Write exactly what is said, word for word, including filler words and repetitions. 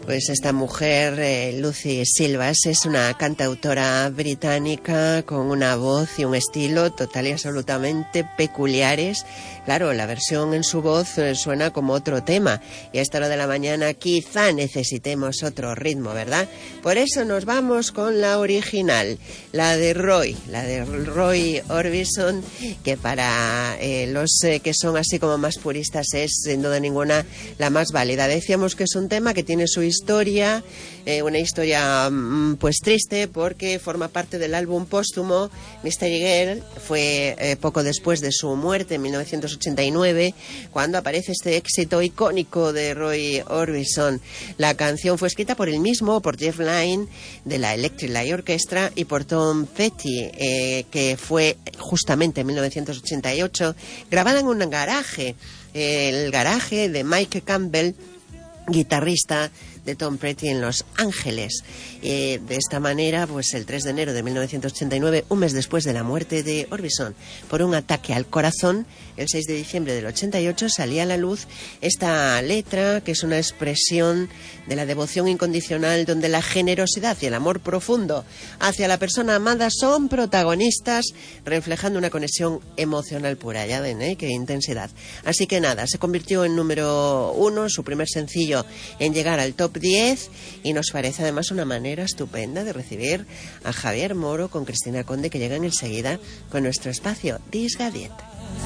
Pues esta mujer, eh, Lucy Silvas, es una cantautora británica con una voz y un estilo total y absolutamente peculiares. Claro, la versión en su voz eh, suena como otro tema, y a esta hora de la mañana quizá necesitemos otro ritmo, ¿verdad? Por eso nos vamos con la original, la de Roy, la de Roy Orbison, que para eh, los eh, que son así como más puristas es sin duda ninguna la más válida. Decíamos que es un tema que tiene su historia, eh, una historia pues triste, porque forma parte del álbum póstumo Mystery Girl. Fue eh, poco después de su muerte, en mil novecientos ochenta y nueve, cuando aparece este éxito icónico de Roy Orbison. La canción fue escrita por él mismo, por Jeff Lynne de la Electric Light Orchestra y por Tom Petty, eh, que fue justamente en mil novecientos ochenta y ocho grabada en un garaje, eh, el garaje de Mike Campbell, guitarrista de Tom Petty en Los Ángeles. Eh, de esta manera, pues el tres de enero de mil novecientos ochenta y nueve, un mes después de la muerte de Orbison por un ataque al corazón, el seis de diciembre del ochenta y ocho salía a la luz esta letra, que es una expresión de la devoción incondicional, donde la generosidad y el amor profundo hacia la persona amada son protagonistas, reflejando una conexión emocional pura. Ya ven, ¿eh? Qué intensidad. Así que nada, se convirtió en número uno, su primer sencillo en llegar al top diez, y nos parece además una manera estupenda de recibir a Javier Moro con Cristina Conde, que llegan enseguida con nuestro espacio Disgadiet.